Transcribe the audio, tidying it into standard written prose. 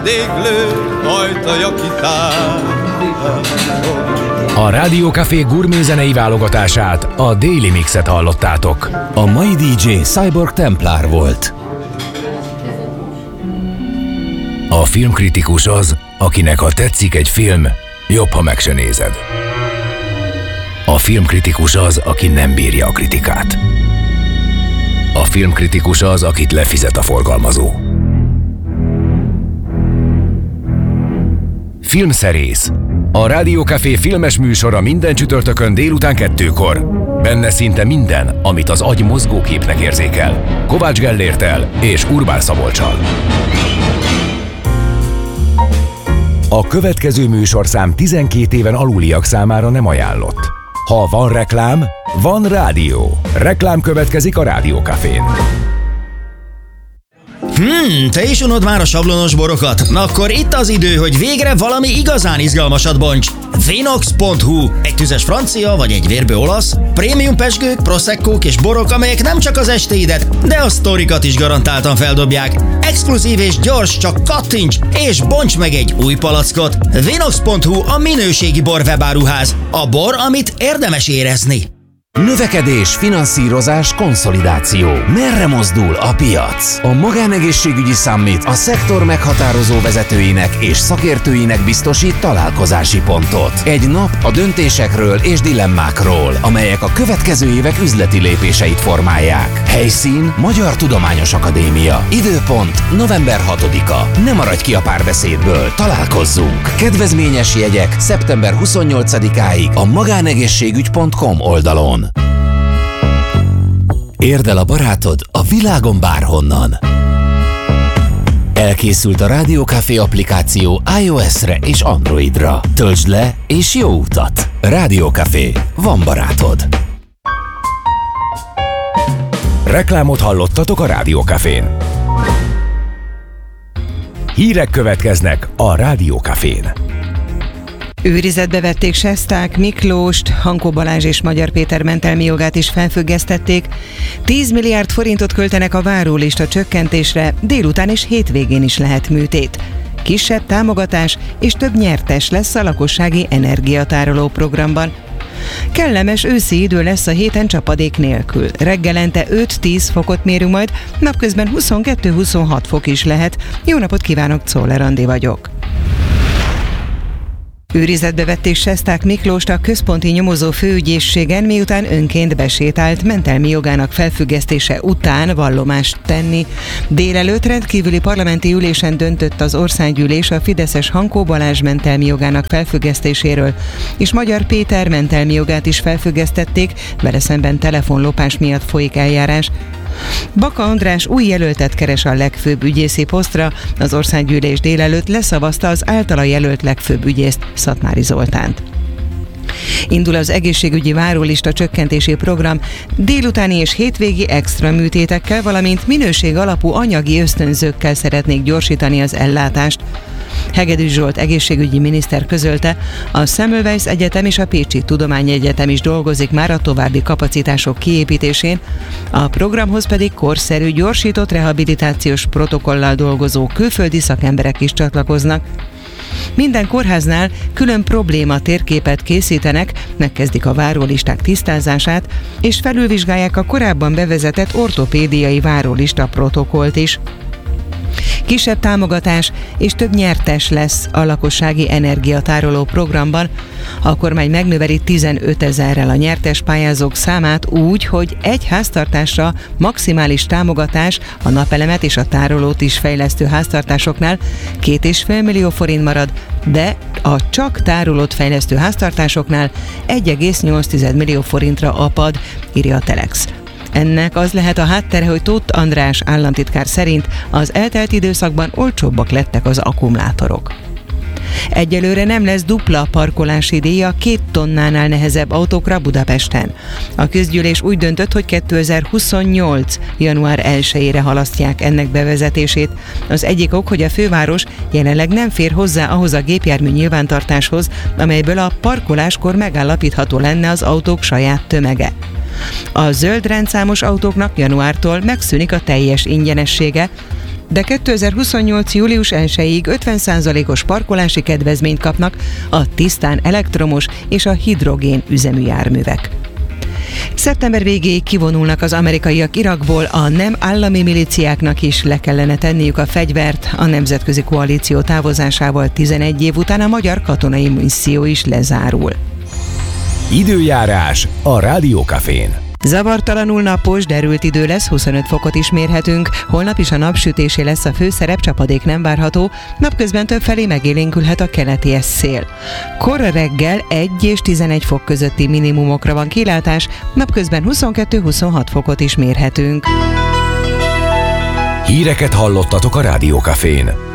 vendéglő ajtaja kitárja. A Rádió Café gurmézenei válogatását, a Daily Mixet hallottátok. A mai DJ Cyborg Templar volt. A filmkritikus az, akinek ha tetszik egy film, jobb, ha meg se nézed. A filmkritikus az, aki nem bírja a kritikát. A filmkritikus az, akit lefizet a forgalmazó. Filmszerész. A Rádió Café filmes műsora minden csütörtökön délután 2-kor. Benne szinte minden, amit az agy mozgóképnek érzékel. Kovács Gellérttel és Urbán Szabolccsal. A következő műsorszám 12 éven aluliak számára nem ajánlott. Ha van reklám, van rádió. Reklám következik a Rádió Cafén. Te is unod már a sablonos borokat? Akkor itt az idő, hogy végre valami igazán izgalmasat bonts. Vinox.hu, egy tüzes francia vagy egy vérbő olasz, prémium pezsgők, proseccók és borok, amelyek nem csak az estéidet, de a sztorikat is garantáltan feldobják. Exkluzív és gyors, csak kattints és bonts meg egy új palackot. Vinox.hu a minőségi bor webáruház. A bor, amit érdemes érezni. Növekedés, finanszírozás, konszolidáció. Merre mozdul a piac? A Magánegészségügyi Summit a szektor meghatározó vezetőinek és szakértőinek biztosít találkozási pontot. Egy nap a döntésekről és dilemmákról, amelyek a következő évek üzleti lépéseit formálják. Helyszín Magyar Tudományos Akadémia. Időpont november 6-a. Ne maradj ki a párbeszédből, találkozzunk! Kedvezményes jegyek szeptember 28-áig a magánegészségügy.com oldalon. Érd el a barátod a világon bárhonnan. Elkészült a Rádió Café applikáció iOS-re és Androidra. Töltsd le és jó utat! Rádió Café. Van barátod. Reklámot hallottatok a Rádió Cafén. Hírek következnek a Rádió Cafén. Őrizetbe vették Sesták Miklóst, Hankó Balázs és Magyar Péter mentelmi jogát is felfüggesztették. 10 milliárd forintot költenek a várólista csökkentésre, délután és hétvégén is lehet műtét. Kisebb támogatás és több nyertes lesz a lakossági energiatároló programban. Kellemes őszi idő lesz a héten csapadék nélkül. Reggelente 5-10 fokot mérünk majd, napközben 22-26 fok is lehet. Jó napot kívánok, Czoller Andi vagyok. Őrizetbe vették Sesták Miklóst a központi nyomozó főügyészségen, miután önként besétált, mentelmi jogának felfüggesztése után vallomást tenni. Délelőtt rendkívüli parlamenti ülésen döntött az országgyűlés a fideszes Hankó Balázs mentelmi jogának felfüggesztéséről, és Magyar Péter mentelmi jogát is felfüggesztették, vele szemben telefonlopás miatt folyik eljárás. Baka András új jelöltet keres a legfőbb ügyészi posztra, az országgyűlés délelőtt leszavazta az általa jelölt legfőbb ügyészt, Szatmári Zoltánt. Indul az egészségügyi várólista csökkentési program, délutáni és hétvégi extra műtétekkel, valamint minőség alapú anyagi ösztönzőkkel szeretnék gyorsítani az ellátást. Hegedűs Zsolt egészségügyi miniszter közölte, a Semmelweis Egyetem és a Pécsi Tudományegyetem is dolgozik már a további kapacitások kiépítésén, a programhoz pedig korszerű, gyorsított rehabilitációs protokollal dolgozó külföldi szakemberek is csatlakoznak. Minden kórháznál külön probléma térképet készítenek, megkezdik a várólisták tisztázását, és felülvizsgálják a korábban bevezetett ortopédiai várólista protokollt is. Kisebb támogatás és több nyertes lesz a lakossági energiatároló programban. A kormány megnöveli 15 000-rel a nyertes pályázók számát úgy, hogy egy háztartásra maximális támogatás a napelemet és a tárolót is fejlesztő háztartásoknál 2,5 millió forint marad, de a csak tárolót fejlesztő háztartásoknál 1,8 millió forintra apad, írja a Telex. Ennek az lehet a háttere, hogy Tóth András államtitkár szerint az eltelt időszakban olcsóbbak lettek az akkumulátorok. Egyelőre nem lesz dupla parkolási díj a 2 tonnánál nehezebb autókra Budapesten. A közgyűlés úgy döntött, hogy 2028. január 1-ére halasztják ennek bevezetését. Az egyik ok, hogy a főváros jelenleg nem fér hozzá ahhoz a gépjármű nyilvántartáshoz, amelyből a parkoláskor megállapítható lenne az autók saját tömege. A zöld rendszámos autóknak januártól megszűnik a teljes ingyenessége, de 2028. július 1-ig 50%-os parkolási kedvezményt kapnak a tisztán elektromos és a hidrogén üzemű járművek. Szeptember végéig kivonulnak az amerikaiak Irakból, a nem állami milíciáknak is le kellene tenniük a fegyvert. A nemzetközi koalíció távozásával 11 év után a magyar katonai misszió is lezárul. Időjárás a Rádiókafén. Zavartalanul napos, derült idő lesz, 25 fokot is mérhetünk. Holnap is a napsütésé lesz a főszerep, csapadék nem várható, napközben többfelé megélénkülhet a keleti szél. Korra reggel 1 és 11 fok közötti minimumokra van kilátás, napközben 22-26 fokot is mérhetünk. Híreket hallottatok a Rádiókafén.